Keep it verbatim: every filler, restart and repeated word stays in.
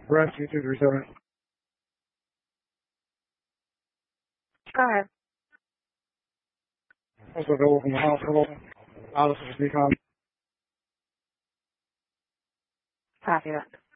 Rescue two three seven. Go ahead. Also available from the hospital. Alice is Decon. Copy that.